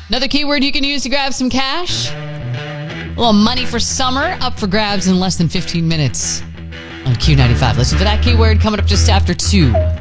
Another keyword you can use to grab some cash. A little money for summer up for grabs in less than 15 minutes on Q95. Listen for that keyword coming up just after 2.